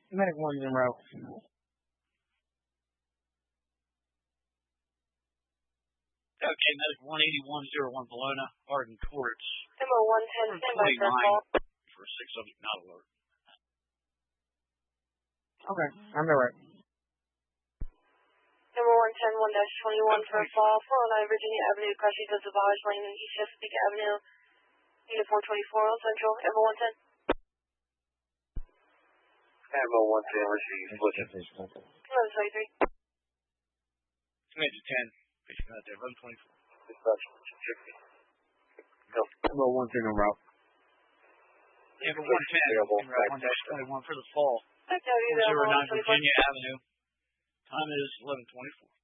Medic 1's en route. Okay, Medic 18101 Bologna, Arden Courts. Demo 110, stand by for call. For a 6 subject not alert. Okay, I'm en route. Number 110, 1-21 for a fall, 409 Virginia Avenue, crossing the Savage Lane and East Chesapeake Avenue, Unit 424 on Central, Echo 110. Echo 110, received. Hello, 23. Commander 10, patient out there, 1124. Dispatch, Go. Echo 110 en route. Echo 110, en route 1-21 for the fall. 090 Virginia Avenue. Time is 11:24.